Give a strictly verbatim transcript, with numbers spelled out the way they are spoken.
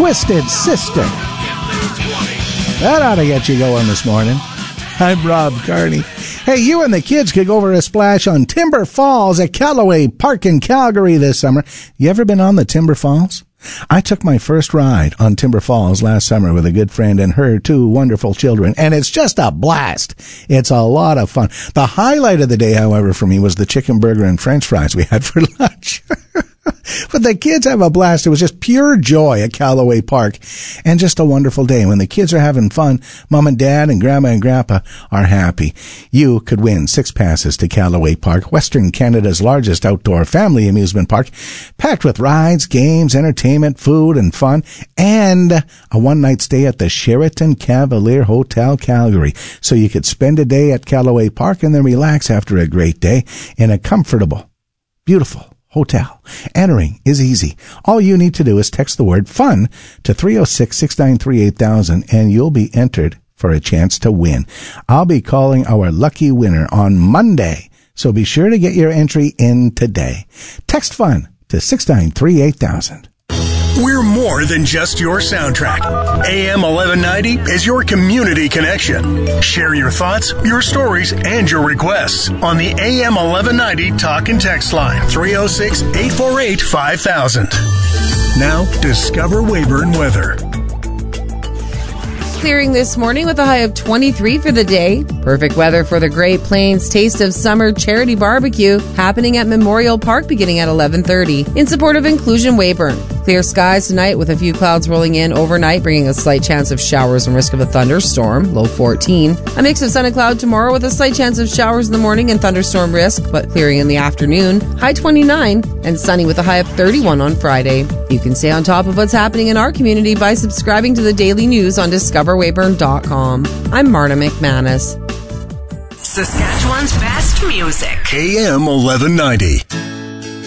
Twisted Sister. That ought to get you going this morning. I'm Rob Carney. Hey, you and the kids could go over a splash on Timber Falls at Callaway Park in Calgary this summer. You ever been on the Timber Falls? I took my first ride on Timber Falls last summer with a good friend and her two wonderful children, and it's just a blast. It's a lot of fun. The highlight of the day, however, for me was the chicken burger and french fries we had for lunch. But the kids have a blast. It was just pure joy at Callaway Park, and just a wonderful day. When the kids are having fun, Mom and Dad and Grandma and Grandpa are happy. You could win six passes to Callaway Park, Western Canada's largest outdoor family amusement park, packed with rides, games, entertainment, food, and fun, and a one-night stay at the Sheraton Cavalier Hotel, Calgary, so you could spend a day at Callaway Park and then relax after a great day in a comfortable, beautiful hotel. Entering is easy. All you need to do is text the word FUN to three oh six, six nine three, eight thousand and you'll be entered for a chance to win. I'll be calling our lucky winner on Monday, so be sure to get your entry in today. Text FUN to six nine three, eight thousand. We're more than just your soundtrack. A M eleven ninety is your community connection. Share your thoughts, your stories, and your requests on the A M eleven ninety Talk and Text line, three oh six, eight four eight, five thousand. Now, discover Weyburn weather. Clearing this morning with a high of twenty-three for the day. Perfect weather for the Great Plains Taste of Summer Charity Barbecue happening at Memorial Park beginning at eleven thirty in support of Inclusion Weyburn. Clear skies tonight with a few clouds rolling in overnight, bringing a slight chance of showers and risk of a thunderstorm, low fourteen. A mix of sun and cloud tomorrow with a slight chance of showers in the morning and thunderstorm risk, but clearing in the afternoon, high twenty-nine, and sunny with a high of thirty-one on Friday. You can stay on top of what's happening in our community by subscribing to the daily news on discover weyburn dot com. I'm Marta McManus. Saskatchewan's best music. A M eleven ninety.